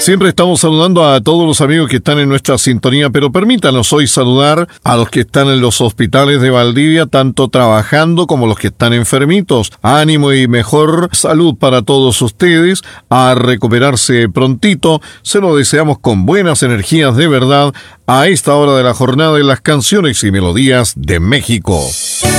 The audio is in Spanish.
Siempre estamos saludando a todos los amigos que están en nuestra sintonía, pero permítanos hoy saludar a los que están en los hospitales de Valdivia, tanto trabajando como los que están enfermitos. Ánimo y mejor salud para todos ustedes, a recuperarse prontito. Se lo deseamos con buenas energías de verdad a esta hora de la jornada de las canciones y melodías de México.